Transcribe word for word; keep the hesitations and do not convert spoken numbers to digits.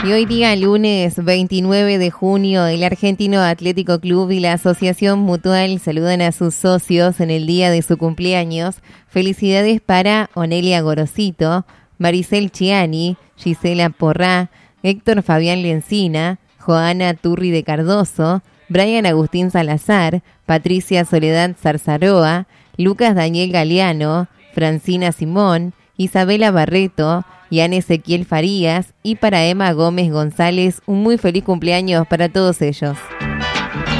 Y hoy día, lunes veintinueve de junio, el Argentino Atlético Club y la Asociación Mutual saludan a sus socios en el día de su cumpleaños. Felicidades para Onelia Gorosito, Maricel Chiani, Gisela Porrá, Héctor Fabián Lencina, Joana Turri de Cardoso, Brian Agustín Salazar, Patricia Soledad Zarzaroa, Lucas Daniel Galeano, Francina Simón, Isabela Barreto, Ian Ezequiel Farías y para Emma Gómez González, un muy feliz cumpleaños para todos ellos.